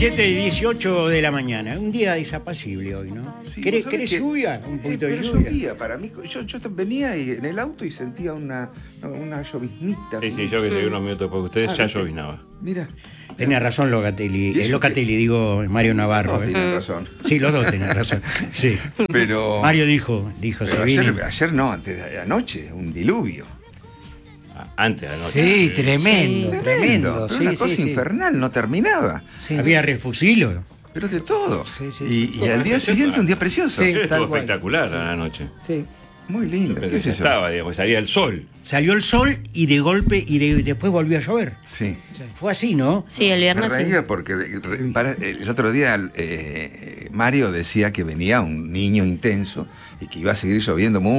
7:18 de la mañana. Un día desapacible hoy, ¿no? Sí, ¿Querés que, lluvia? Un poquito de pero lluvia. llovía para mí. Yo venía en el auto y sentía una lloviznita. Sí, yo que llegué unos minutos después que ustedes ya lloviznaba. Mira. Tenía razón Locatelli. Locatelli, digo Mario Navarro. Todos tienen razón. Sí, los dos tienen razón. Sí. Pero. Mario dijo Pero ayer no, antes de anoche, un diluvio. Antes de la noche. Sí, tremendo. Pero Sí, una cosa infernal, no terminaba. Sí, había refusilo. Pero de todo. Sí. Y al día siguiente un día precioso. Sí. Estuvo tal cual. espectacular a la noche. Sí. Muy lindo. ¿Qué es eso? Estaba, digamos, salía el sol. Salió el sol y de golpe después volvió a llover. Sí. Fue así, ¿no? Sí, el Me viernes sí. reía porque el otro día Mario decía que venía un niño intenso y que iba a seguir lloviendo mucho.